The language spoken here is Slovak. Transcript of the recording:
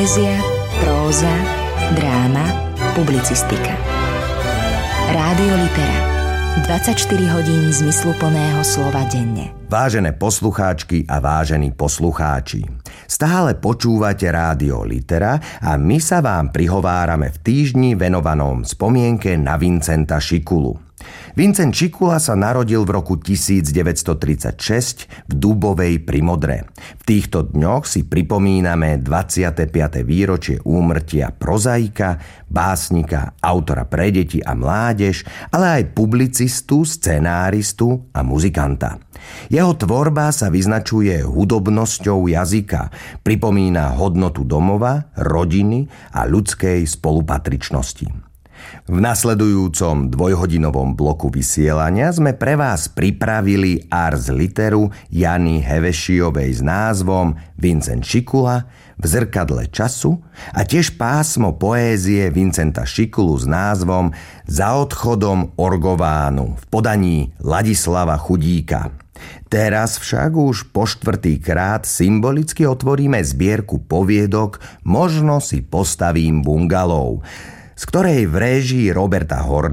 Poézia, próza, dráma, publicistika. Rádio Litera. 24 hodín zmysluplného slova denne. Vážené poslucháčky a vážení poslucháči, stále počúvate Rádio Litera a my sa vám prihovárame v týždni venovanom spomienke na Vincenta Šikulu. Vincent Šikula sa narodil v roku 1936 v Dubovej pri Modre. V týchto dňoch si pripomíname 25. výročie úmrtia prozaika, básnika, autora pre deti a mládež, ale aj publicistu, scenáristu a muzikanta. Jeho tvorba sa vyznačuje hudobnosťou jazyka, pripomína hodnotu domova, rodiny a ľudskej spolupatričnosti. V nasledujúcom dvojhodinovom bloku vysielania sme pre vás pripravili ars literu Jany Hevešiovej s názvom Vincent Šikula v zrkadle času a tiež pásmo poézie Vincenta Šikulu s názvom Za odchodom Orgovánu v podaní Ladislava Chudíka. Teraz však už po štvrtýkrát symbolicky otvoríme zbierku poviedok Možno si postavím bungalov, z ktorej v réžii Roberta Horna